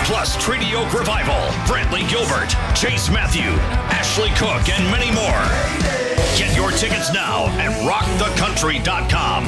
Plus Treaty Oak Revival, Brantley Gilbert, Chase Matthew, Ashley Cook, and many more. Get your tickets now at rockthecountry.com.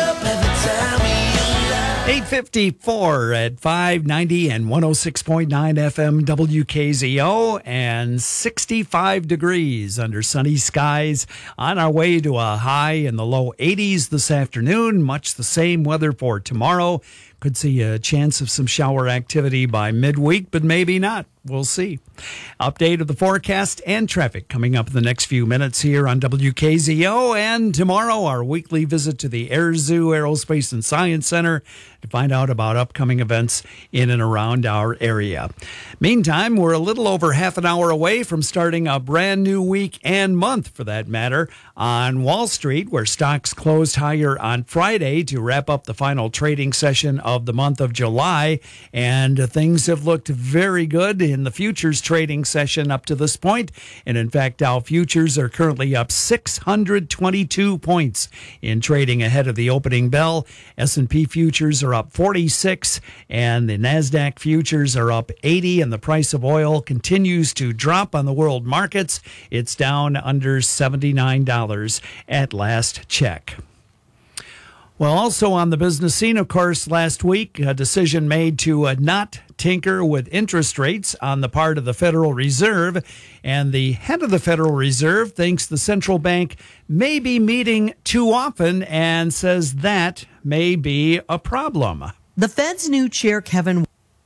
8:54 at 590 and 106.9 FM WKZO, and 65 degrees under sunny skies. On our way to a high in the low 80s this afternoon. Much the same weather for tomorrow. Could see a chance of some shower activity by midweek, but maybe not. We'll see. Update of the forecast and traffic coming up in the next few minutes here on WKZO. And tomorrow, our weekly visit to the Air Zoo Aerospace and Science Center to find out about upcoming events in and around our area. Meantime, we're a little over half an hour away from starting a brand new week and month, for that matter, on Wall Street, where stocks closed higher on Friday to wrap up the final trading session of the month of July. And things have looked very good in the futures trading session up to this point. And in fact, Dow futures are currently up 622 points in trading ahead of the opening bell. S&P futures are up 46, and the NASDAQ futures are up 80, and the price of oil continues to drop on the world markets. It's down under $79 at last check. Well, also on the business scene, of course, last week, a decision made to not tinker with interest rates on the part of the Federal Reserve. And the head of the Federal Reserve thinks the central bank may be meeting too often and says that may be a problem. The Fed's new chair, Kevin.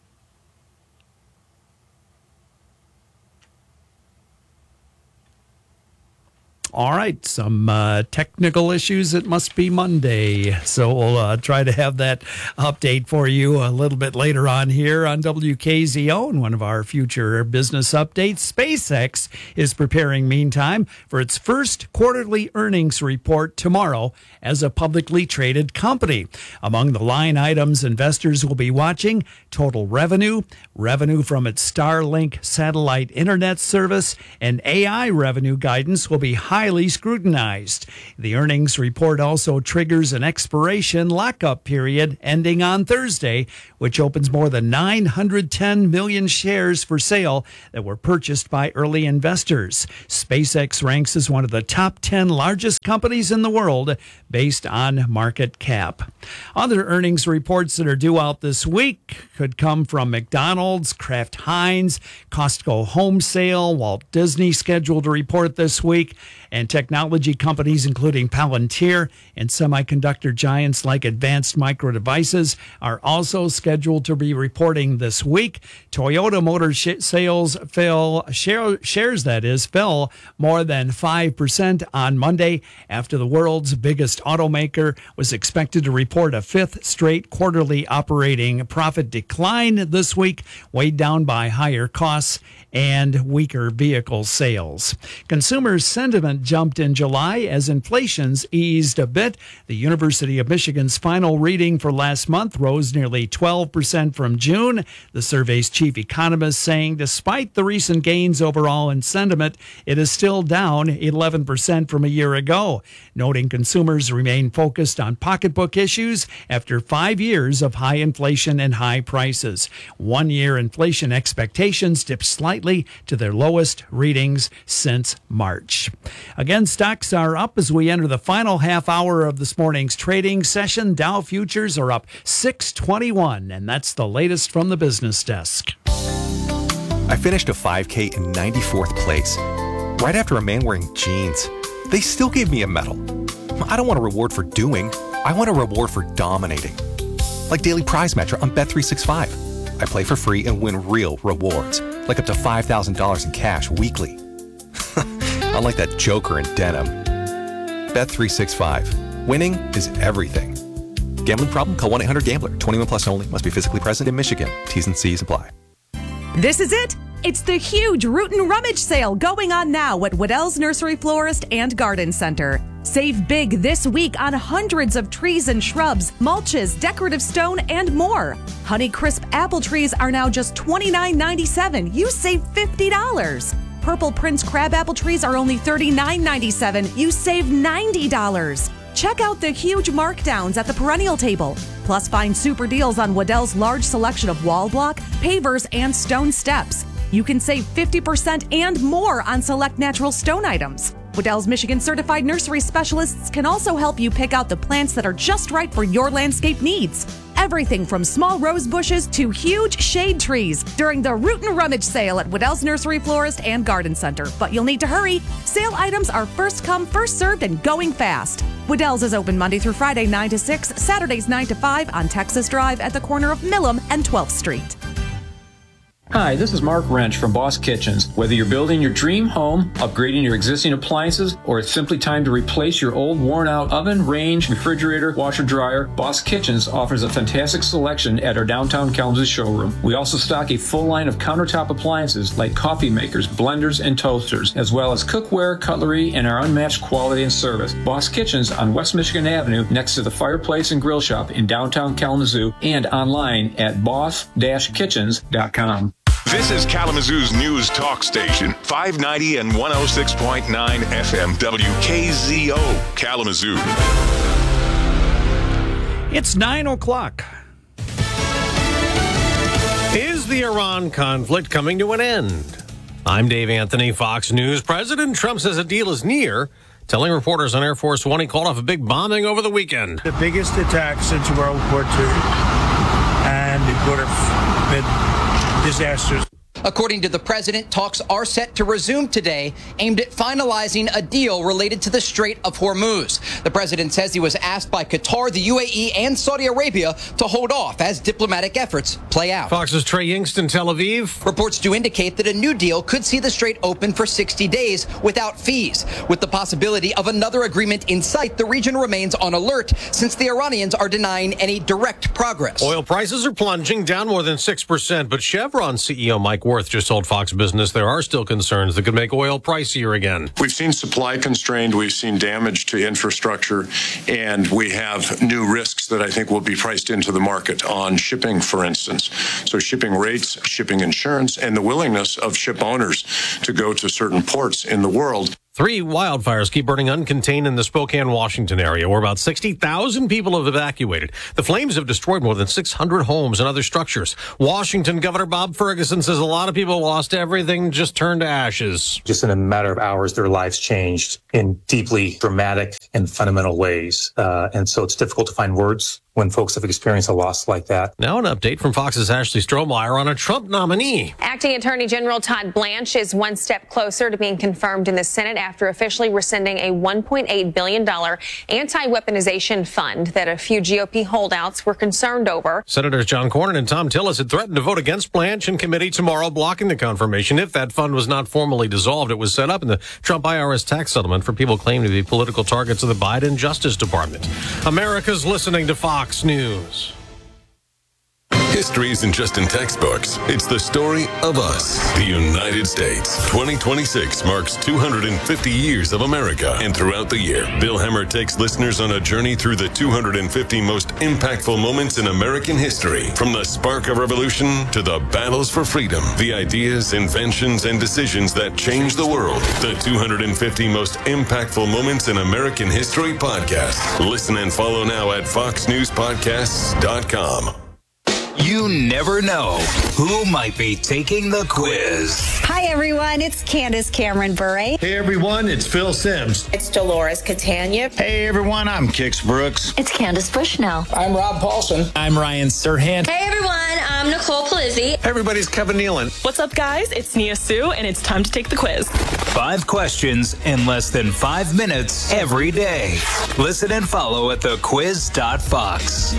All right, some technical issues. It must be Monday. So we'll try to have that update for you a little bit later on here on WKZO in one of our future business updates. SpaceX is preparing, meantime, for its first quarterly earnings report tomorrow as a publicly traded company. Among the line items investors will be watching: total revenue, revenue from its Starlink satellite internet service, and AI revenue guidance will be highly scrutinized. The earnings report also triggers an expiration lockup period ending on Thursday, which opens more than 910 million shares for sale that were purchased by early investors. SpaceX ranks as one of the top 10 largest companies in the world based on market cap. Other earnings reports that are due out this week could come from McDonald's, Kraft Heinz, Costco Home Sale, Walt Disney scheduled to report this week, and technology companies including Palantir and semiconductor giants like Advanced Micro Devices are also scheduled to be reporting this week. Toyota Motor sales fell more than 5% on Monday after the world's biggest automaker was expected to report a fifth straight quarterly operating profit decline this week, weighed down by higher costs and weaker vehicle sales. Consumer sentiment jumped in July as inflation's eased a bit. The University of Michigan's final reading for last month rose nearly 12% from June. The survey's chief economist saying despite the recent gains overall in sentiment, it is still down 11% from a year ago, noting consumers remain focused on pocketbook issues after 5 years of high inflation and high prices. 1 year inflation expectations dipped slightly to their lowest readings since March. Again, stocks are up as we enter the final half hour of this morning's trading session. Dow futures are up 621, and that's the latest from the business desk. I finished a 5K in 94th place, right after a man wearing jeans. They still gave me a medal. I don't want a reward for doing. I want a reward for dominating. Like Daily Prize Matcher on Bet365. I play for free and win real rewards, like up to $5,000 in cash weekly. Unlike that joker in denim. Bet365. Winning is everything. Gambling problem? Call 1-800-GAMBLER. 21 plus only. Must be physically present in Michigan. T's and C's apply. This is it. It's the huge Root and Rummage sale going on now at Waddell's Nursery Florist and Garden Center. Save big this week on hundreds of trees and shrubs, mulches, decorative stone, and more. Honeycrisp apple trees are now just $29.97. You save $50. Purple Prince crabapple trees are only $39.97. You save $90. Check out the huge markdowns at the perennial table. Plus, find super deals on Waddell's large selection of wall block, pavers, and stone steps. You can save 50% and more on select natural stone items. Waddell's Michigan certified nursery specialists can also help you pick out the plants that are just right for your landscape needs. Everything from small rose bushes to huge shade trees during the Root and Rummage sale at Waddell's Nursery Florist and Garden Center. But you'll need to hurry. Sale items are first come, first served, and going fast. Waddell's is open Monday through Friday 9 to 6, Saturdays 9 to 5 on Texas Drive at the corner of Millam and 12th Street. Hi, this is Mark Wrench from Boss Kitchens. Whether you're building your dream home, upgrading your existing appliances, or it's simply time to replace your old worn-out oven, range, refrigerator, washer, dryer, Boss Kitchens offers a fantastic selection at our downtown Kalamazoo showroom. We also stock a full line of countertop appliances like coffee makers, blenders, and toasters, as well as cookware, cutlery, and our unmatched quality and service. Boss Kitchens on West Michigan Avenue next to the Fireplace and Grill Shop in downtown Kalamazoo and online at boss-kitchens.com. This is Kalamazoo's news talk station, 590 and 106.9 FM WKZO, Kalamazoo. It's 9 o'clock. Is the Iran conflict coming to an end? I'm Dave Anthony, Fox News. President Trump says a deal is near, telling reporters on Air Force One he called off a big bombing over the weekend. The biggest attack since World War II, and it would have been disastrous. According to the president, talks are set to resume today, aimed at finalizing a deal related to the Strait of Hormuz. The president says he was asked by Qatar, the UAE, and Saudi Arabia to hold off as diplomatic efforts play out. Fox's Trey Yingst in Tel Aviv. Reports do indicate that a new deal could see the strait open for 60 days without fees. With the possibility of another agreement in sight, the region remains on alert since the Iranians are denying any direct progress. Oil prices are plunging, down more than 6%, but Chevron CEO Mike Worth just told Fox Business there are still concerns that could make oil pricier again. We've seen supply constrained, we've seen damage to infrastructure, and we have new risks that I think will be priced into the market on shipping, for instance. So shipping rates, shipping insurance, and the willingness of ship owners to go to certain ports in the world. 3 wildfires keep burning uncontained in the Spokane, Washington area, where about 60,000 people have evacuated. The flames have destroyed more than 600 homes and other structures. Washington Governor Bob Ferguson says a lot of people lost everything, just turned to ashes. Just in a matter of hours, their lives changed in deeply dramatic and fundamental ways. And so it's difficult to find words when folks have experienced a loss like that. Now an update from Fox's Ashley Strohmeyer on a Trump nominee. Acting Attorney General Todd Blanche is one step closer to being confirmed in the Senate after officially rescinding a $1.8 billion anti-weaponization fund that a few GOP holdouts were concerned over. Senators John Cornyn and Tom Tillis had threatened to vote against Blanche in committee tomorrow, blocking the confirmation if that fund was not formally dissolved. It was set up in the Trump IRS tax settlement for people claimed to be political targets of the Biden Justice Department. America's listening to Fox News. History isn't just in textbooks. It's the story of us, the United States. 2026 marks 250 years of America. And throughout the year, Bill Hemmer takes listeners on a journey through the 250 most impactful moments in American history. From the spark of revolution to the battles for freedom, the ideas, inventions, and decisions that changed the world. The 250 most impactful moments in American history podcast. Listen and follow now at foxnewspodcasts.com. You never know who might be taking the quiz. Hi, everyone. It's Candace Cameron Bure. Hey, everyone. It's Phil Sims. It's Dolores Catania. Hey, everyone. I'm Kix Brooks. It's Candace Bushnell. I'm Rob Paulson. I'm Ryan Serhant. Hey, everyone. I'm Nicole Palizzi. Hey, everybody's Kevin Nealon. What's up, guys? It's Nia Sue, and it's time to take the quiz. 5 questions in less than 5 minutes every day. Listen and follow at thequiz.fox.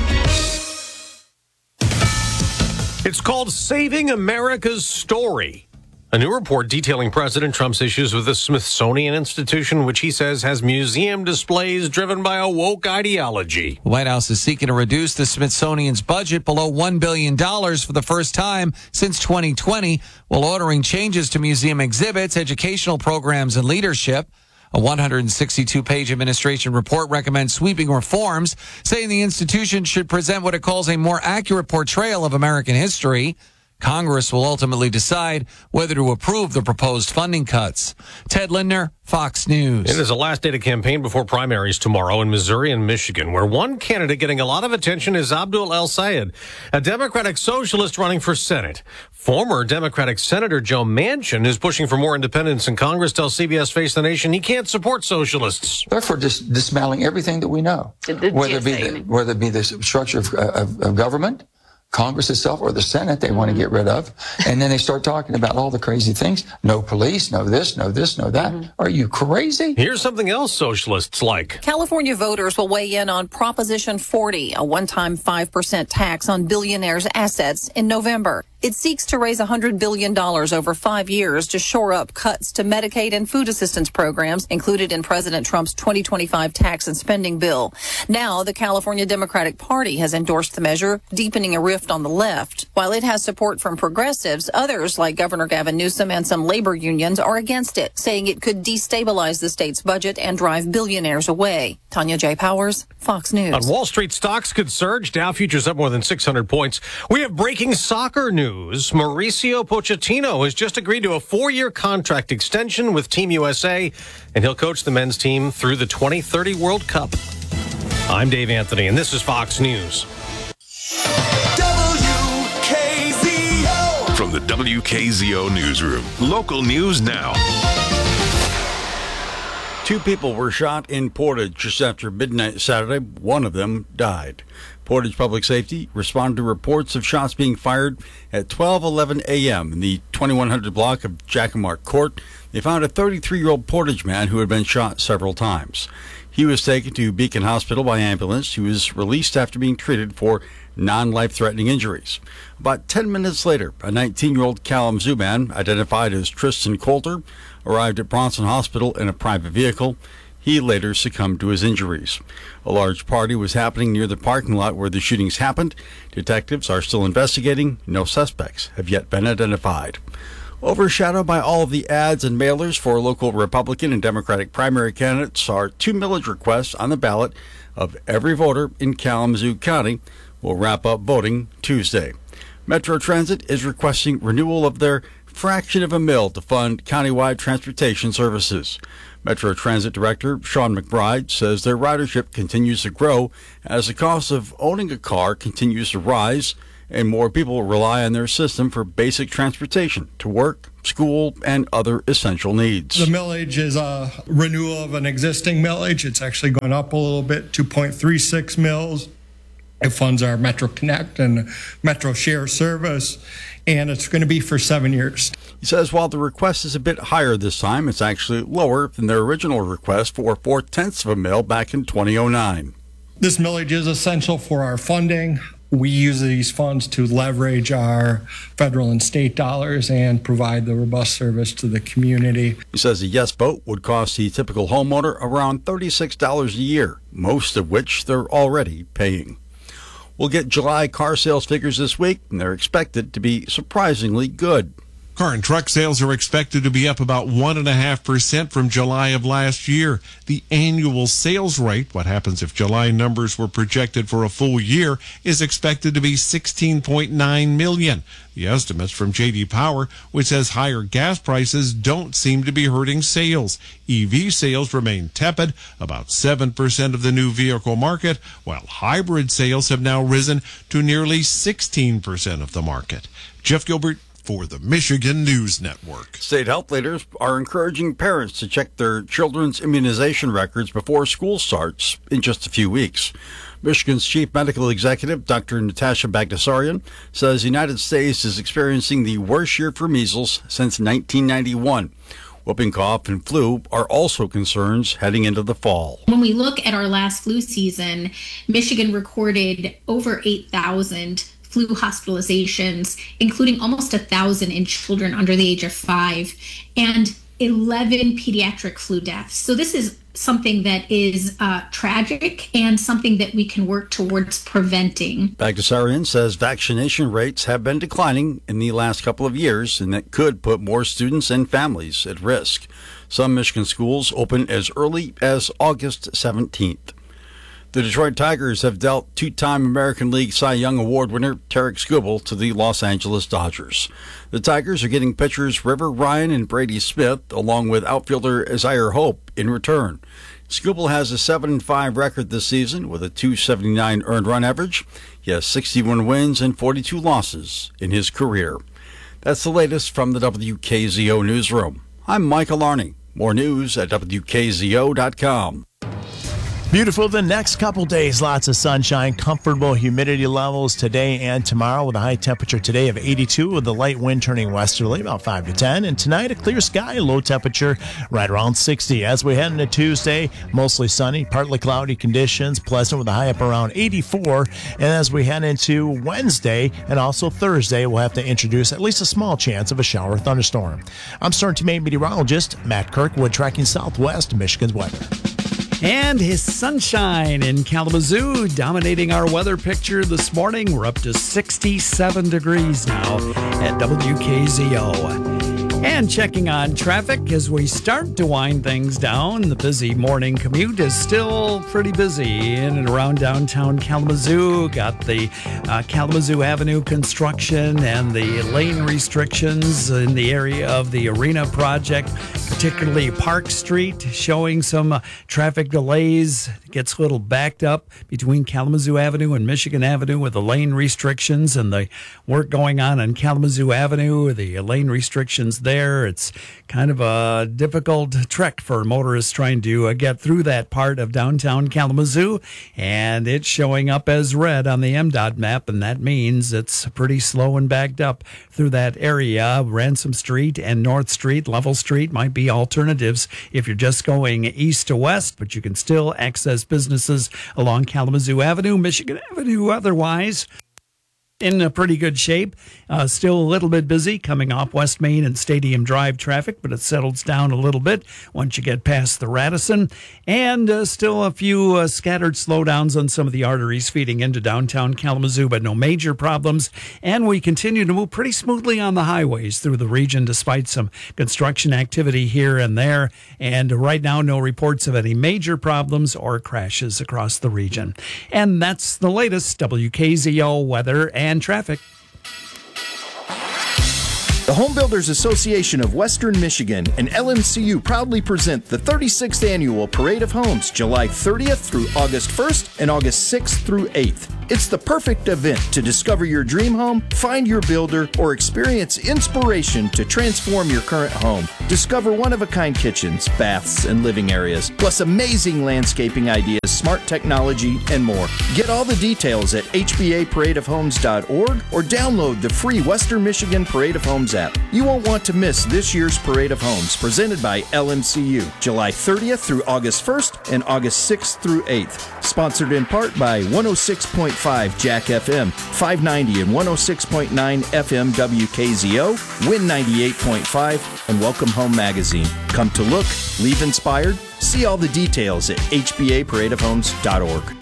It's called Saving America's Story. A new report detailing President Trump's issues with the Smithsonian Institution, which he says has museum displays driven by a woke ideology. The White House is seeking to reduce the Smithsonian's budget below $1 billion for the first time since 2020, while ordering changes to museum exhibits, educational programs, and leadership. A 162-page administration report recommends sweeping reforms, saying the institution should present what it calls a more accurate portrayal of American history. Congress will ultimately decide whether to approve the proposed funding cuts. Ted Lindner, Fox News. It is the last day to campaign before primaries tomorrow in Missouri and Michigan, where one candidate getting a lot of attention is Abdul El Sayed, a Democratic socialist running for Senate. Former Democratic Senator Joe Manchin, who's pushing for more independence in Congress, tells CBS Face the Nation he can't support socialists. Therefore, just dismantling everything that we know, whether it be the structure of government, Congress itself, or the Senate they want to get rid of. And then they start talking about all the crazy things. No police, no this, no this, no that. Are you crazy? Here's something else socialists like. California voters will weigh in on Proposition 40, a one-time 5% tax on billionaires' assets in November. It seeks to raise $100 billion over 5 years to shore up cuts to Medicaid and food assistance programs included in President Trump's 2025 tax and spending bill. Now, the California Democratic Party has endorsed the measure, deepening a rift on the left. While it has support from progressives, others like Governor Gavin Newsom and some labor unions are against it, saying it could destabilize the state's budget and drive billionaires away. Tanya J. Powers, Fox News. On Wall Street, stocks could surge. Dow futures up more than 600 points. We have breaking soccer news. Mauricio Pochettino has just agreed to a 4-year contract extension with Team USA, and he'll coach the men's team through the 2030 World Cup. I'm Dave Anthony, and this is Fox News. WKZO. From the WKZO Newsroom, local news now. 2 people were shot in Portage just after midnight Saturday. One of them died. Portage Public Safety responded to reports of shots being fired at 12:11 a.m. in the 2100 block of Jacquemart Court. They found a 33-year-old Portage man who had been shot several times. He was taken to Beacon Hospital by ambulance. He was released after being treated for non-life-threatening injuries. About 10 minutes later, a 19-year-old Kalamazoo man, identified as Tristan Coulter, arrived at Bronson Hospital in a private vehicle. He later succumbed to his injuries. A large party was happening near the parking lot where the shootings happened. Detectives are still investigating. No suspects have yet been identified. Overshadowed by all of the ads and mailers for local Republican and Democratic primary candidates are 2 millage requests on the ballot of every voter in Kalamazoo County. Will wrap up voting Tuesday. Metro Transit is requesting renewal of their fraction of a mil to fund countywide transportation services. Metro Transit Director Sean McBride says their ridership continues to grow as the cost of owning a car continues to rise and more people rely on their system for basic transportation to work, school, and other essential needs. The millage is a renewal of an existing millage. It's actually gone up a little bit, 2.36 mils. It funds our Metro Connect and Metro Share service, and it's going to be for 7 years. He says while the request is a bit higher this time, it's actually lower than their original request for 0.4 of a mil back in 2009. This millage is essential for our funding. We use these funds to leverage our federal and state dollars and provide the robust service to the community. He says a yes vote would cost the typical homeowner around $36 a year, most of which they're already paying. We'll get July car sales figures this week, and they're expected to be surprisingly good. Car and truck sales are expected to be up about 1.5% from July of last year. The annual sales rate, what happens if July numbers were projected for a full year, is expected to be 16.9 million. The estimates from J.D. Power, which says higher gas prices don't seem to be hurting sales. EV sales remain tepid, about 7% of the new vehicle market, while hybrid sales have now risen to nearly 16% of the market. Jeff Gilbert for the Michigan News Network. State health leaders are encouraging parents to check their children's immunization records before school starts in just a few weeks. Michigan's chief medical executive, Dr. Natasha Bagdasarian, says the United States is experiencing the worst year for measles since 1991. Whooping cough and flu are also concerns heading into the fall. When we look at our last flu season, Michigan recorded over 8,000 flu hospitalizations, including almost 1,000 in children under the age of 5, and 11 pediatric flu deaths. So this is something that is tragic and something that we can work towards preventing. Bagdasarian says vaccination rates have been declining in the last couple of years, and that could put more students and families at risk. Some Michigan schools open as early as August 17th. The Detroit Tigers have dealt two-time American League Cy Young Award winner Tarik Skubal to the Los Angeles Dodgers. The Tigers are getting pitchers River Ryan and Brady Smith, along with outfielder Zaire Hope, in return. Skubal has a 7-5 record this season with a .279 earned run average. He has 61 wins and 42 losses in his career. That's the latest from the WKZO newsroom. I'm Michael Arney. More news at WKZO.com. Beautiful the next couple days. Lots of sunshine, comfortable humidity levels today and tomorrow with a high temperature today of 82 with the light wind turning westerly about 5 to 10. And tonight a clear sky, low temperature right around 60. As we head into Tuesday, mostly sunny, partly cloudy conditions, pleasant with a high up around 84. And as we head into Wednesday and also Thursday, we'll have to introduce at least a small chance of a shower or thunderstorm. I'm Storm Team 8 meteorologist Matt Kirkwood tracking Southwest Michigan's weather. And his sunshine in Kalamazoo dominating our weather picture this morning. We're up to 67 degrees now at WKZO. And checking on traffic as we start to wind things down. The busy morning commute is still pretty busy in and around downtown Kalamazoo. Got the Kalamazoo Avenue construction and the lane restrictions in the area of the Arena project, particularly Park Street, showing some traffic delays. It gets a little backed up between Kalamazoo Avenue and Michigan Avenue with the lane restrictions and the work going on Kalamazoo Avenue, the lane restrictions there. It's kind of a difficult trek for motorists trying to get through that part of downtown Kalamazoo, and it's showing up as red on the MDOT map, and that means it's pretty slow and backed up through that area. Ransom Street and North Street, Level Street might be alternatives if you're just going east to west, but you can still access businesses along Kalamazoo Avenue, Michigan Avenue otherwise. In a pretty good shape. Still a little bit busy coming off West Main and Stadium Drive traffic, but it settles down a little bit once you get past the Radisson. And still a few scattered slowdowns on some of the arteries feeding into downtown Kalamazoo, but no major problems. And we continue to move pretty smoothly on the highways through the region despite some construction activity here and there. And right now, no reports of any major problems or crashes across the region. And that's the latest WKZO weather and traffic. The Home Builders Association of Western Michigan and LMCU proudly present the 36th Annual Parade of Homes, July 30th through August 1st and August 6th through 8th. It's the perfect event to discover your dream home, find your builder, or experience inspiration to transform your current home. Discover one-of-a-kind kitchens, baths, and living areas, plus amazing landscaping ideas, smart technology, and more. Get all the details at hbaparadeofhomes.org or download the free Western Michigan Parade of Homes app. You won't want to miss this year's Parade of Homes presented by LMCU, July 30th through August 1st and August 6th through 8th. Sponsored in part by 106.5 Jack FM, 590 and 106.9 FM WKZO, Win 98.5, and Welcome Home Magazine. Come to look, leave inspired. See all the details at hbaparadeofhomes.org.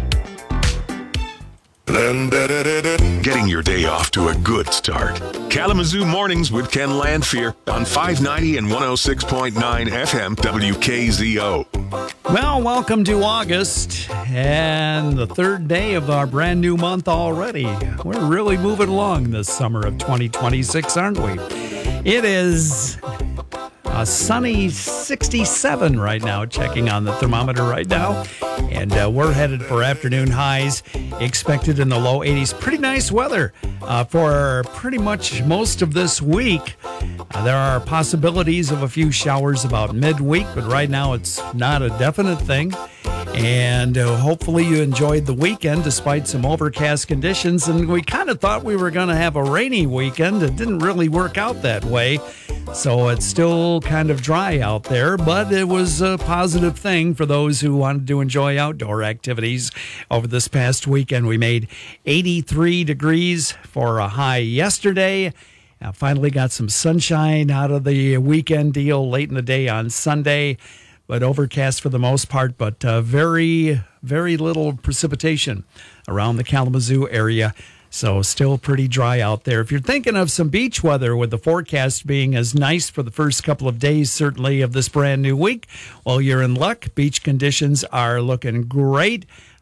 Getting your day off to a good start. Kalamazoo Mornings with Ken Landfear on 590 and 106.9 FM WKZO. Well, welcome to August and the third day of our brand new month already. We're really moving along this summer of 2026, aren't we? It is a sunny 67 right now, checking on the thermometer right now. And we're headed for afternoon highs expected in the low 80s. Pretty nice weather for pretty much most of this week. There are possibilities of a few showers about midweek, but right now it's not a definite thing. And hopefully you enjoyed the weekend despite some overcast conditions. And we kind of thought we were going to have a rainy weekend. It didn't really work out that way. So it's still kind of dry out there, but it was a positive thing for those who wanted to enjoy outdoor activities over this past weekend. We made 83 degrees for a high yesterday. Finally got some sunshine out of the weekend deal late in the day on Sunday, but overcast for the most part, but very, very little precipitation around the Kalamazoo area. So still pretty dry out there. If you're thinking of some beach weather with the forecast being as nice for the first couple of days, certainly of this brand new week, well, you're in luck. Beach conditions are looking great.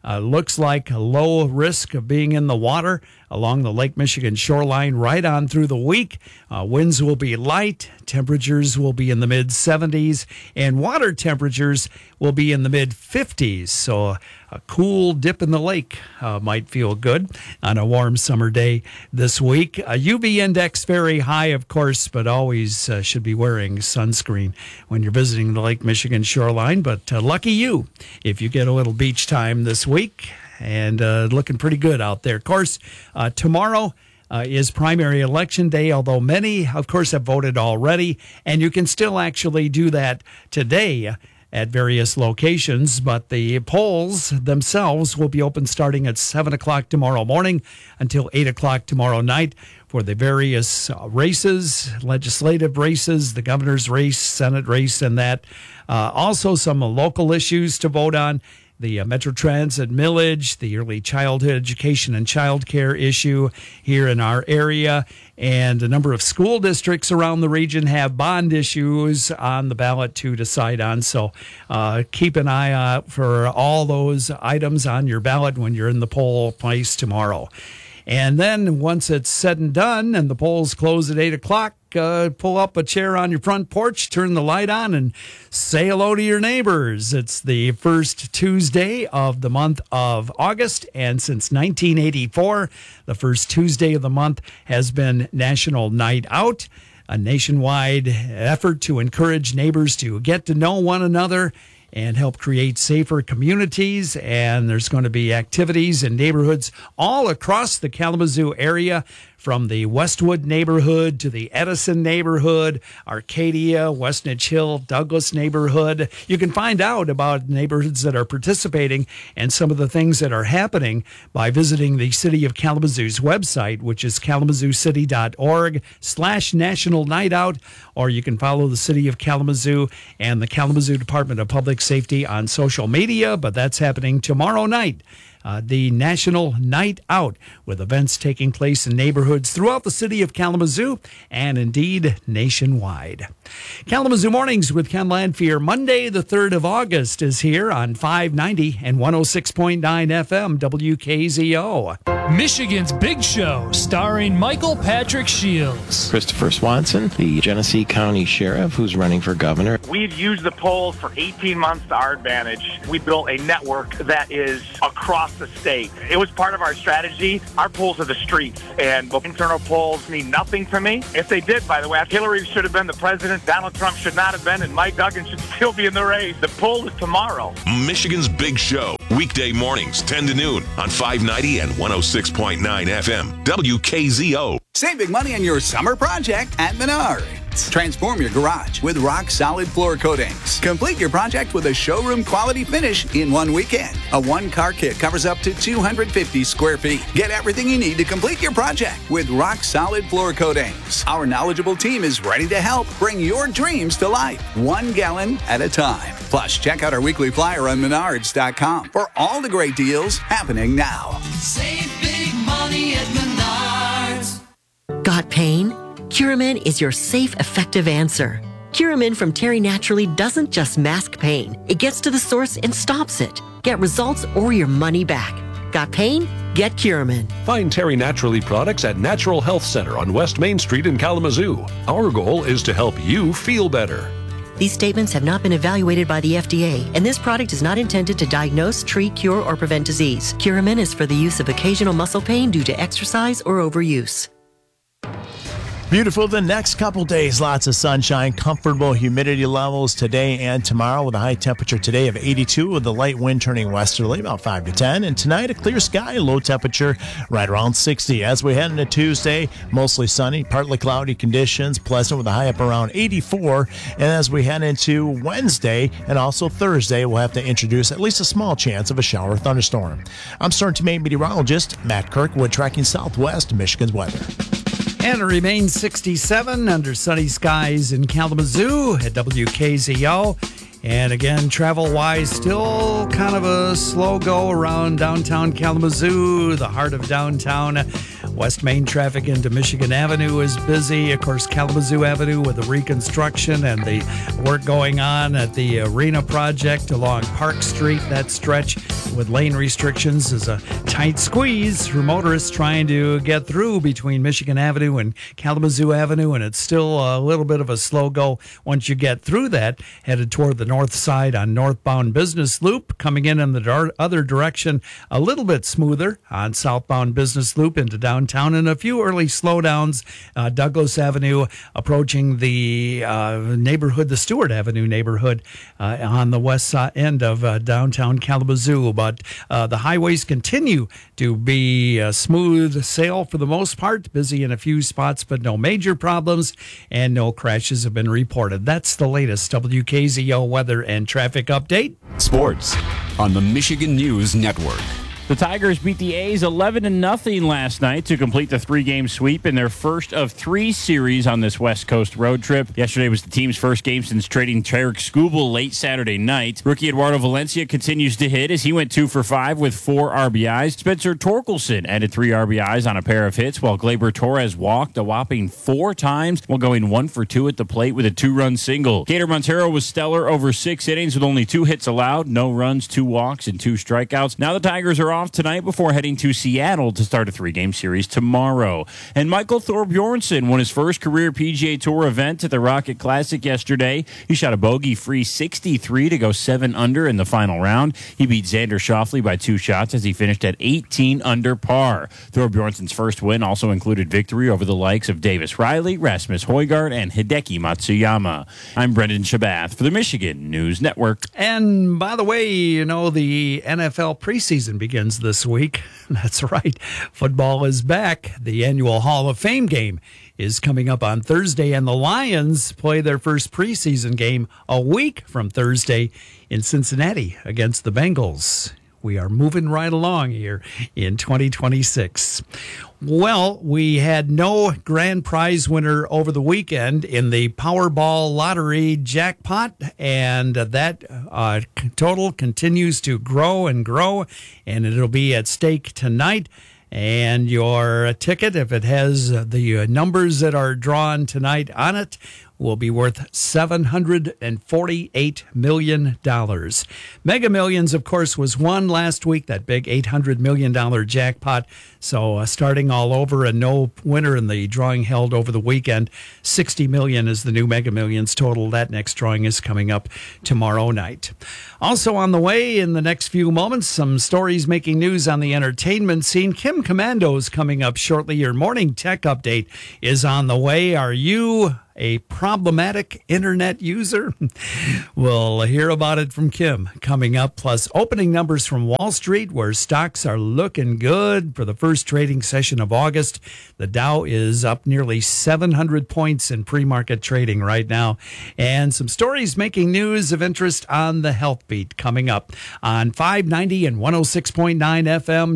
Looks like a low risk of being in the water along the Lake Michigan shoreline right on through the week. Winds will be light. Temperatures will be in the mid-70s, and water temperatures will be in the mid-50s. So a cool dip in the lake might feel good on a warm summer day this week. A UV index very high, of course, but always should be wearing sunscreen when you're visiting the Lake Michigan shoreline. But lucky you if you get a little beach time this week, and looking pretty good out there. Of course, tomorrow is primary election day, although many, of course, have voted already, and you can still actually do that today at various locations, but the polls themselves will be open starting at 7 o'clock tomorrow morning until 8 o'clock tomorrow night for the various races, legislative races, the governor's race, Senate race, and that. Also some local issues to vote on. The Metro Transit millage, the early childhood education and child care issue here in our area, and a number of school districts around the region have bond issues on the ballot to decide on. So keep an eye out for all those items on your ballot when you're in the poll place tomorrow. And then once it's said and done and the polls close at 8 o'clock, pull up a chair on your front porch, turn the light on, and say hello to your neighbors. It's the first Tuesday of the month of August, and since 1984, the first Tuesday of the month has been National Night Out, a nationwide effort to encourage neighbors to get to know one another and help create safer communities. And there's going to be activities in neighborhoods all across the Kalamazoo area, from the Westwood neighborhood to the Edison neighborhood, Arcadia, Westnedge Hill, Douglas neighborhood. You can find out about neighborhoods that are participating and some of the things that are happening by visiting the City of Kalamazoo's website, which is kalamazooCity.org/National Night Out, or you can follow the City of Kalamazoo and the Kalamazoo Department of Public Safety on social media, but that's happening tomorrow night. The National Night Out, with events taking place in neighborhoods throughout the city of Kalamazoo and indeed nationwide. Kalamazoo Mornings with Ken Landfear, Monday the 3rd of August, is here on 590 and 106.9 FM WKZO. Michigan's Big Show, starring Michael Patrick Shields. Christopher Swanson, the Genesee County Sheriff who's running for governor. We've used the polls for 18 months to our advantage. We built a network that is across the state. It was part of our strategy. Our polls are the streets, and the internal polls mean nothing to me. If they did, by the way, Hillary should have been the president, Donald Trump should not have been, and Mike Duggan should still be in the race. The poll is tomorrow. Michigan's Big Show, weekday mornings, 10 to noon on 590 and 106.9 FM, WKZO. Save big money on your summer project at Menards. Transform your garage with rock-solid floor coatings. Complete your project with a showroom-quality finish in one weekend. A one-car kit covers up to 250 square feet. Get everything you need to complete your project with rock-solid floor coatings. Our knowledgeable team is ready to help bring your dreams to life, 1 gallon at a time. Plus, check out our weekly flyer on Menards.com for all the great deals happening now. Save big money at Menards. Got pain? Curamin is your safe, effective answer. Curamin from Terry Naturally doesn't just mask pain. It gets to the source and stops it. Get results or your money back. Got pain? Get Curamin. Find Terry Naturally products at Natural Health Center on West Main Street in Kalamazoo. Our goal is to help you feel better. These statements have not been evaluated by the FDA, and this product is not intended to diagnose, treat, cure, or prevent disease. Curamin is for the use of occasional muscle pain due to exercise or overuse. Beautiful the next couple days. Lots of sunshine, comfortable humidity levels today and tomorrow, with a high temperature today of 82 with the light wind turning westerly about 5 to 10. And tonight, a clear sky, low temperature right around 60. As we head into Tuesday, mostly sunny, partly cloudy conditions, pleasant with a high up around 84. And as we head into Wednesday and also Thursday, we'll have to introduce at least a small chance of a shower or thunderstorm. I'm Starting to Maine meteorologist Matt Kirkwood, tracking Southwest Michigan's weather. And it remains 67 under sunny skies in Kalamazoo at WKZO. And again, travel-wise, still kind of a slow go around downtown Kalamazoo, the heart of downtown. West Main traffic into Michigan Avenue is busy. Of course, Kalamazoo Avenue with the reconstruction and the work going on at the arena project along Park Street. That stretch with lane restrictions is a tight squeeze for motorists trying to get through between Michigan Avenue and Kalamazoo Avenue, and it's still a little bit of a slow go once you get through that, headed toward the north side on northbound Business Loop. Coming in the other direction, a little bit smoother on southbound Business Loop into downtown, and a few early slowdowns. Douglas Avenue approaching the neighborhood, the Stewart Avenue neighborhood on the west side end of downtown Kalamazoo. But the highways continue to be a smooth sail for the most part. Busy in a few spots, but no major problems, and no crashes have been reported. That's the latest WKZO weather and traffic update. Sports on the Michigan News Network. The Tigers beat the A's 11-0 last night to complete the 3-game sweep in their first of 3 series on this West Coast road trip. Yesterday was the team's first game since trading Tarek Skubal late Saturday night. Rookie Eduardo Valencia continues to hit as he went 2 for 5 with 4 RBIs. Spencer Torkelson added 3 RBIs on a pair of hits, while Gleyber Torres walked a whopping 4 times while going 1 for 2 at the plate with a 2-run single. Gator Montero was stellar over 6 innings with only 2 hits allowed, no runs, 2 walks, and 2 strikeouts. Now the Tigers are off tonight before heading to Seattle to start a 3-game series tomorrow. And Michael Thorbjornsen won his first career PGA Tour event at the Rocket Classic yesterday. He shot a bogey-free 63 to go 7 under in the final round. He beat Xander Schauffele by 2 shots as he finished at 18 under par. Thorbjornsen's first win also included victory over the likes of Davis Riley, Rasmus Højgaard, and Hideki Matsuyama. I'm Brendan Shabath for the Michigan News Network. And by the way, you know, the NFL preseason begins this week. That's right. Football is back. The annual Hall of Fame game is coming up on Thursday, and the Lions play their first preseason game a week from Thursday in Cincinnati against the Bengals. We are moving right along here in 2026. Well, we had no grand prize winner over the weekend in the Powerball lottery jackpot, and that total continues to grow and grow, and it'll be at stake tonight. And your ticket, if it has the numbers that are drawn tonight on it, will be worth $748 million. Mega Millions, of course, was won last week, that big $800 million jackpot. So starting all over, and no winner in the drawing held over the weekend. $60 million is the new Mega Millions total. That next drawing is coming up tomorrow night. Also on the way in the next few moments, some stories making news on the entertainment scene. Kim Commando is coming up shortly. Your morning tech update is on the way. Are you a problematic internet user? We'll hear about it from Kim coming up, plus opening numbers from Wall Street, where stocks are looking good for the first trading session of August. The Dow is up nearly 700 points in pre-market trading right now. And some stories making news of interest on the Health Beat coming up on 590 and 106.9 FM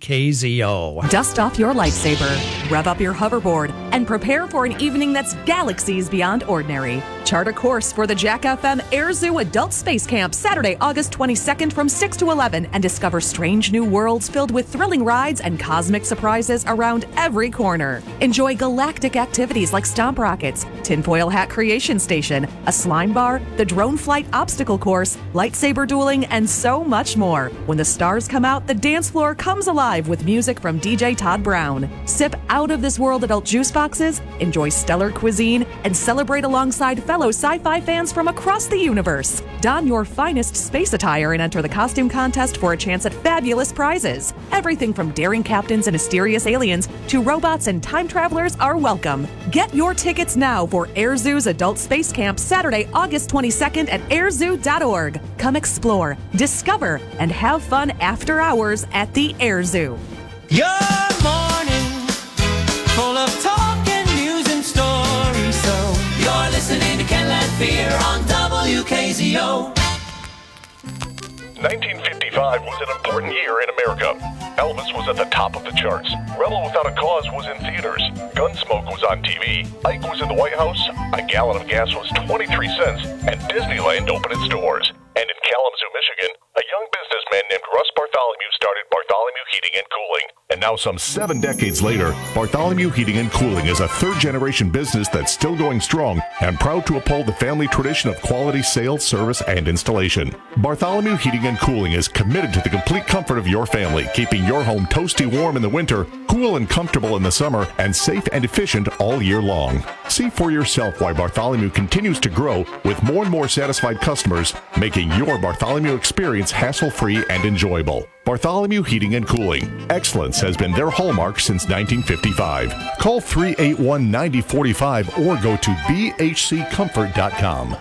WKZO. Dust off your lightsaber, rev up your hoverboard, and prepare for an evening that's galaxies beyond ordinary. Chart a course for the Jack FM Air Zoo Adult Space Camp Saturday, August 22nd from 6 to 11 and discover strange new worlds filled with thrilling rides and cosmic surprises around every corner. Enjoy galactic activities like stomp rockets, tinfoil hat creation station, a slime bar, the drone flight obstacle course, lightsaber dueling, and so much more. When the stars come out, the dance floor comes alive with music from DJ Todd Brown. Sip out of this world adult juice boxes, enjoy stellar cuisine, and celebrate alongside fellow sci-fi fans from across the universe. Don your finest space attire and enter the costume contest for a chance at fabulous prizes. Everything from daring captains and mysterious aliens to robots and time travelers are welcome. Get your tickets now for Air Zoo's Adult Space Camp Saturday, August 22nd at airzoo.org. Come explore, discover, and have fun after hours at the Air Zoo. Your morning, full of talk and news and stories. So you're listening to Ken Lanphier on WKZO. 1955 was an important year in America. Elvis was at the top of the charts. Rebel Without a Cause was in theaters. Gunsmoke was on TV. Ike was in the White House. A gallon of gas was 23 cents. And Disneyland opened its doors. And in Kalamazoo, Michigan, a young businessman man named Russ Bartholomew started Bartholomew Heating and Cooling. And now some 7 decades later, Bartholomew Heating and Cooling is a third-generation business that's still going strong and proud to uphold the family tradition of quality sales, service, and installation. Bartholomew Heating and Cooling is committed to the complete comfort of your family, keeping your home toasty warm in the winter, cool and comfortable in the summer, and safe and efficient all year long. See for yourself why Bartholomew continues to grow with more and more satisfied customers, making your Bartholomew experience hassle-free and enjoyable. Bartholomew Heating and Cooling. Excellence has been their hallmark since 1955. Call 381-9045 or go to bhccomfort.com.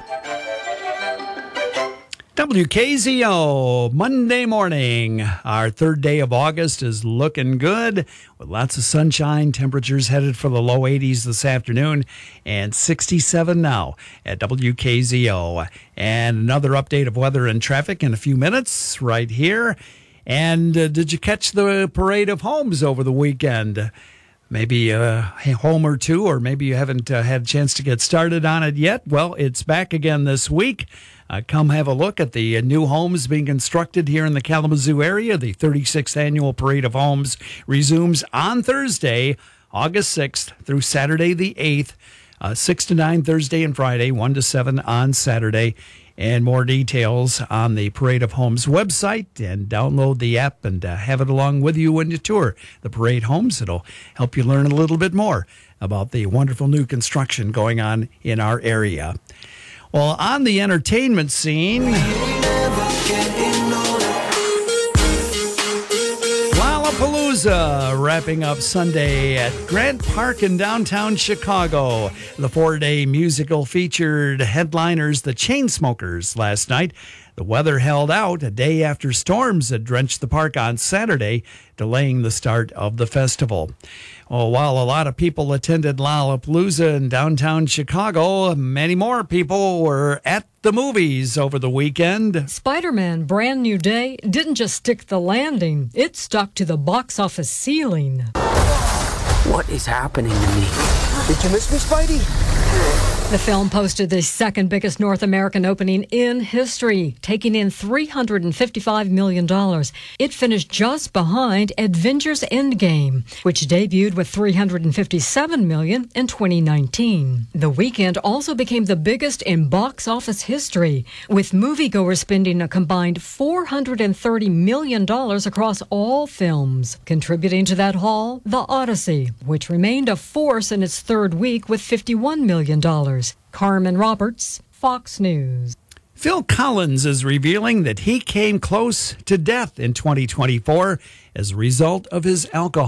WKZO, Monday morning. Our third day of August is looking good with lots of sunshine. Temperatures headed for the low 80s this afternoon and 67 now at WKZO. And another update of weather and traffic in a few minutes right here. And did you catch the parade of homes over the weekend? Maybe a home or two, or maybe you haven't had a chance to get started on it yet. Well, it's back again this week. Come have a look at the new homes being constructed here in the Kalamazoo area. The 36th Annual Parade of Homes resumes on Thursday, August 6th through Saturday the 8th, 6 to 9 Thursday and Friday, 1 to 7 on Saturday. And more details on the Parade of Homes website, and download the app and have it along with you when you tour the Parade Homes. It'll help you learn a little bit more about the wonderful new construction going on in our area. Well, on the entertainment scene, Lollapalooza wrapping up Sunday at Grant Park in downtown Chicago. The 4-day musical featured headliners the Chainsmokers last night. The weather held out a day after storms had drenched the park on Saturday, delaying the start of the festival. Well, while a lot of people attended Lollapalooza in downtown Chicago, many more people were at the movies over the weekend. Spider-Man Brand New Day didn't just stick the landing, it stuck to the box office ceiling. What is happening to me? Did you miss me, Spidey? The film posted the second biggest North American opening in history, taking in $355 million. It finished just behind Avengers Endgame, which debuted with $357 million in 2019. The weekend also became the biggest in box office history, with moviegoers spending a combined $430 million across all films. Contributing to that haul, The Odyssey, which remained a force in its third week with $51 million. Carmen Roberts, Fox News. Phil Collins is revealing that he came close to death in 2024 as a result of his alcohol